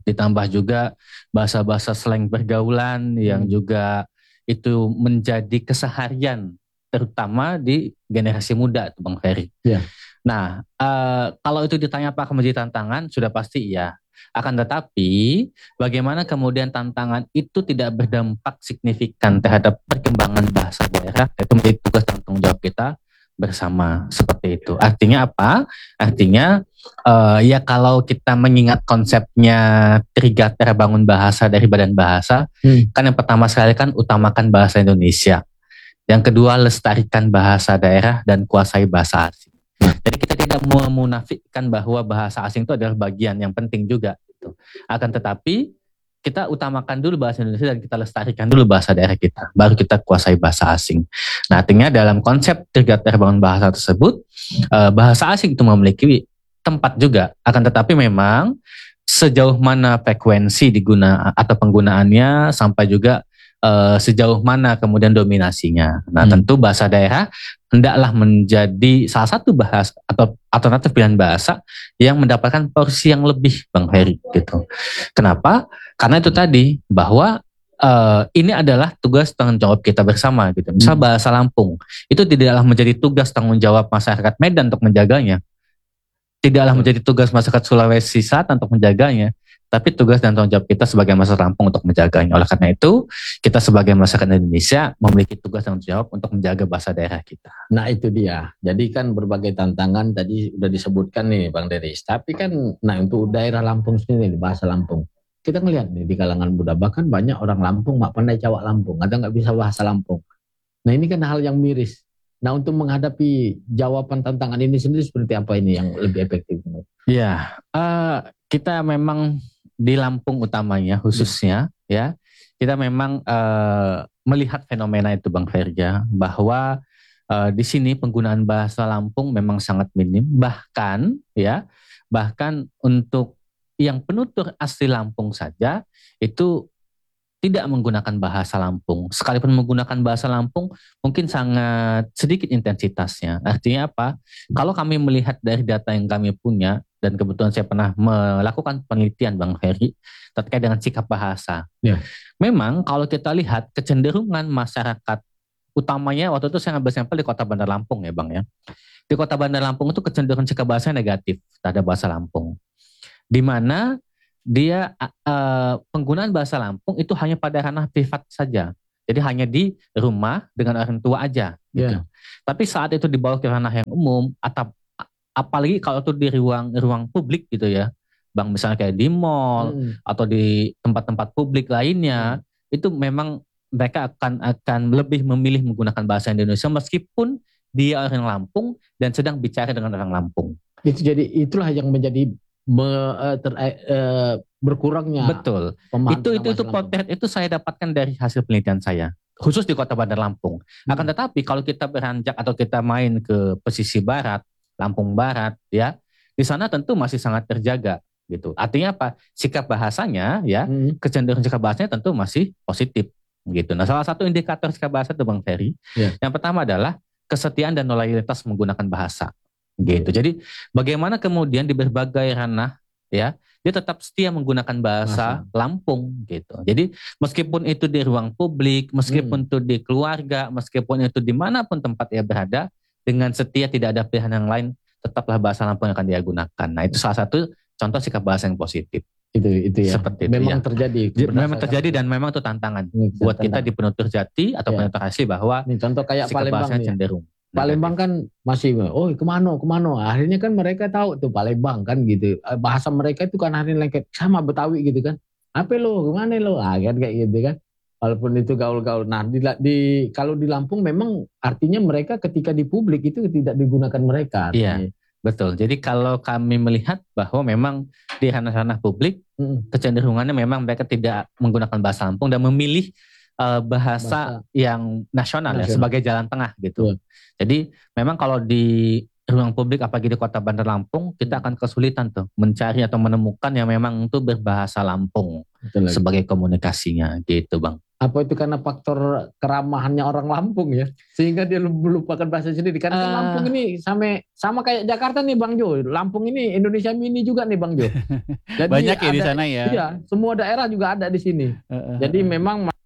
ditambah juga bahasa-bahasa slang pergaulan yang juga itu menjadi keseharian terutama di generasi muda tuh Bang Ferry. Ya. Nah, kalau itu ditanya apakah menjadi tantangan, sudah pasti iya. Akan tetapi, bagaimana kemudian tantangan itu tidak berdampak signifikan terhadap perkembangan bahasa daerah, itu menjadi tugas dan tanggung jawab kita bersama seperti itu. Artinya apa? Artinya ya kalau kita mengingat konsepnya Trigater Bangun Bahasa dari Badan Bahasa, kan yang pertama sekali kan utamakan bahasa Indonesia. Yang kedua lestarikan bahasa daerah dan kuasai bahasa asing. Jadi kita tidak memunafikkan bahwa bahasa asing itu adalah bagian yang penting juga. Gitu. Akan tetapi kita utamakan dulu bahasa Indonesia dan kita lestarikan dulu bahasa daerah kita. Baru kita kuasai bahasa asing. Nah artinya dalam konsep Trigater Bangun Bahasa tersebut, bahasa asing itu memiliki tempat juga. Akan tetapi memang sejauh mana frekuensi digunakan atau penggunaannya sampai juga sejauh mana kemudian dominasinya. Nah tentu bahasa daerah hendaklah menjadi salah satu bahasa atau alternatif pilihan bahasa yang mendapatkan porsi yang lebih Bang Ferry gitu. Kenapa? Karena itu tadi bahwa ini adalah tugas tanggung jawab kita bersama gitu. Misal bahasa Lampung itu tidaklah menjadi tugas tanggung jawab masyarakat Medan untuk menjaganya. Tidaklah menjadi tugas masyarakat Sulawesi Selatan untuk menjaganya, tapi tugas dan tanggung jawab kita sebagai masyarakat Lampung untuk menjaganya. Oleh karena itu, kita sebagai masyarakat Indonesia memiliki tugas dan tanggung jawab untuk menjaga bahasa daerah kita. Nah itu dia. Jadi kan berbagai tantangan tadi sudah disebutkan nih Bang Deris. Tapi kan, nah untuk daerah Lampung sendiri, bahasa Lampung. Kita ngelihat nih di kalangan muda, bahkan banyak orang Lampung nggak pandai cawak Lampung, atau nggak bisa bahasa Lampung. Nah ini kan hal yang miris. Nah untuk menghadapi jawaban tantangan ini sendiri seperti apa ini yang lebih efektif? Ya, kita memang di Lampung utamanya khususnya ya, kita memang melihat fenomena itu Bang Ferja, bahwa di sini penggunaan bahasa Lampung memang sangat minim, bahkan untuk yang penutur asli Lampung saja itu tidak menggunakan bahasa Lampung. Sekalipun menggunakan bahasa Lampung, mungkin sangat sedikit intensitasnya. Artinya apa? Kalau kami melihat dari data yang kami punya, dan kebetulan saya pernah melakukan penelitian Bang Ferry, terkait dengan sikap bahasa. Ya. Memang kalau kita lihat kecenderungan masyarakat, utamanya waktu itu saya ngambil sampel di Kota Bandar Lampung ya Bang ya. Di Kota Bandar Lampung itu kecenderungan sikap bahasa negatif terhadap bahasa Lampung. Di mana dia penggunaan bahasa Lampung itu hanya pada ranah privat saja. Jadi hanya di rumah dengan orang tua aja. Gitu. Tapi saat itu dibawa ke ranah yang umum, atau apalagi kalau itu di ruang publik gitu ya, Bang, misalnya kayak di mall atau di tempat-tempat publik lainnya, itu memang mereka akan lebih memilih menggunakan bahasa Indonesia meskipun dia orang Lampung dan sedang bicara dengan orang Lampung. Itu jadi itulah yang menjadi berkurangnya. Betul. Itu potret itu saya dapatkan dari hasil penelitian saya, khusus di Kota Bandar Lampung. Akan tetapi kalau kita beranjak atau kita main ke pesisir barat, Lampung Barat, ya, di sana tentu masih sangat terjaga, gitu. Artinya apa? Sikap bahasanya, ya, kecenderungan sikap bahasanya tentu masih positif, gitu. Nah, salah satu indikator sikap bahasa itu Bang Ferry, yang pertama adalah kesetiaan dan loyalitas menggunakan bahasa. Gitu. Jadi bagaimana kemudian di berbagai ranah ya dia tetap setia menggunakan bahasa Lampung gitu. Jadi meskipun itu di ruang publik, meskipun itu di keluarga, meskipun itu dimanapun tempat ia berada, dengan setia tidak ada pilihan yang lain, tetaplah bahasa Lampung yang akan dia gunakan. Nah itu salah satu contoh sikap bahasa yang positif. Itu ya. Seperti itu, memang terjadi. Memang terjadi dan memang itu tantangan buat kita di penutur jati atau penutur asli bahwa contoh kayak sikap bahasanya cenderung. Palembang kan masih, kemana, akhirnya kan mereka tahu tuh Palembang kan gitu, bahasa mereka itu kan akhirnya lengket sama Betawi gitu kan, apa lo, kemana lo, kan kayak gitu kan, walaupun itu gaul-gaul. Nah kalau di Lampung memang artinya mereka ketika di publik itu tidak digunakan mereka. Iya, betul. Jadi kalau kami melihat bahwa memang di ranah-ranah publik kecenderungannya memang mereka tidak menggunakan bahasa Lampung dan memilih bahasa yang nasional ya sebagai jalan tengah gitu. Jadi memang kalau di ruang publik apalagi di Kota Bandar Lampung, kita akan kesulitan tuh mencari atau menemukan yang memang itu berbahasa Lampung sebagai komunikasinya gitu Bang. Apa itu karena faktor keramahannya orang Lampung ya, sehingga dia melupakan bahasa sendiri. Karena kan Lampung ini sama kayak Jakarta nih Bang Jo. Lampung ini Indonesia mini juga nih Bang Jo. Jadi banyak ya di sana ya. Iya, semua daerah juga ada di sini. Jadi memang